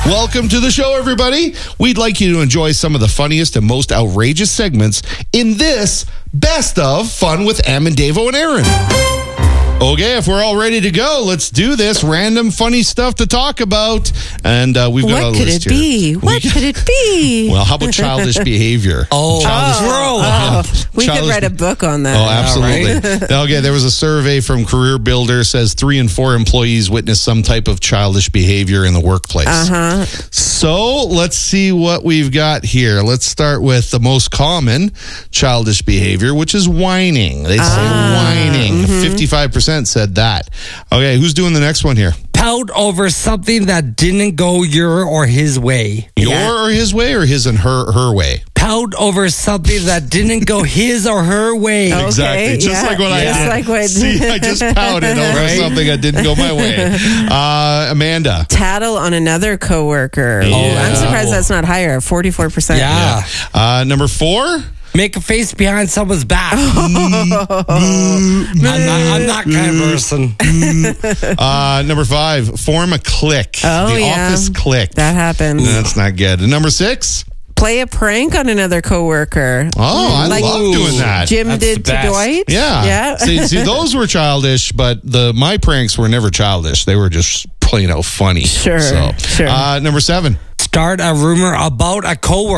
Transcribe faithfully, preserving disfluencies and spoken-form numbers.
Welcome to the show, everybody. We'd like you to enjoy some of the funniest and most outrageous segments in this Best of Fun with Em and Davo and Aaron. Okay, if we're all ready to go, let's do this. Random funny stuff to talk about. And uh, we've got what a could list it be? here. What We- could it be? Well, how about childish behavior? Oh, Childish- oh, Yeah. oh. We Childish- could write a book on that. Oh, absolutely. Okay, there was a survey from Career Builder says three in four employees witness some type of childish behavior in the workplace. Uh-huh. So let's see what we've got here. Let's start with the most common childish behavior, which is whining. They say Ah, whining. fifty-five percent said that. Okay, who's doing the next one here? Pout over something that didn't go your or his way. Your Yeah. or his way, or his and her her way? Pout over something that didn't go his or her way. Okay, Exactly. Just yeah. like what I Just did. like what- See, I just pouted over Right? something that didn't go my way. Uh, Amanda. Tattle on another coworker. Oh, I'm surprised that's not higher. forty-four percent. Yeah. Uh, number four. Make a face behind someone's back. I'm, not, I'm not kind of person. Uh, number five. Form a clique. Oh, the yeah. office clique. That happened. That's not good. And number six. Play a prank on another coworker. Oh, I Like love doing that. Jim That's did the to best. Dwight. Yeah. Yeah. see, see, those were childish, but the my pranks were never childish. They were just plain out funny. Sure, So, sure. Uh, number seven. Start a rumor about a coworker.